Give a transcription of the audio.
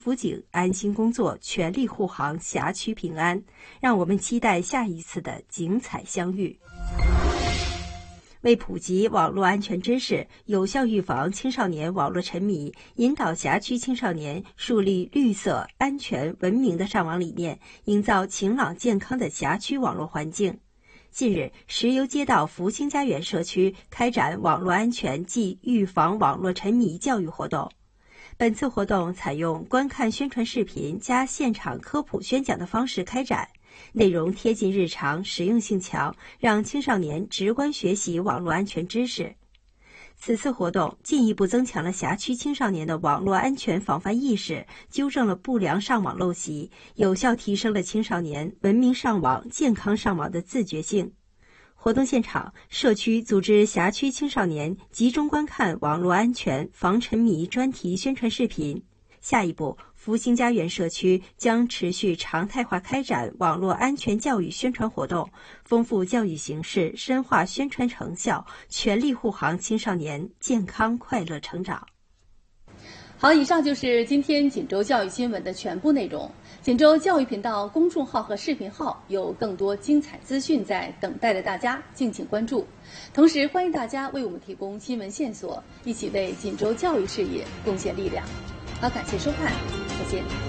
辅警安心工作，全力护航辖区平安。让我们期待下一次的精彩相遇。为普及网络安全知识，有效预防青少年网络沉迷，引导辖区青少年树立绿色、安全、文明的上网理念，营造晴朗健康的辖区网络环境。近日，石油街道福星家园社区开展网络安全暨预防网络沉迷教育活动。本次活动采用观看宣传视频加现场科普宣讲的方式开展，内容贴近日常，实用性强，让青少年直观学习网络安全知识。此次活动进一步增强了辖区青少年的网络安全防范意识，纠正了不良上网陋习，有效提升了青少年文明上网、健康上网的自觉性。活动现场，社区组织辖区青少年集中观看网络安全防沉迷专题宣传视频。下一步，福星家园社区将持续常态化开展网络安全教育宣传活动，丰富教育形式，深化宣传成效，全力护航青少年健康快乐成长。 好，以上就是今天锦州教育新闻的全部内容。锦州教育频道公众号和视频号有更多精彩资讯在等待着大家，敬请关注。同时，欢迎大家为我们提供新闻线索，一起为锦州教育事业贡献力量。好，感谢收看，再见。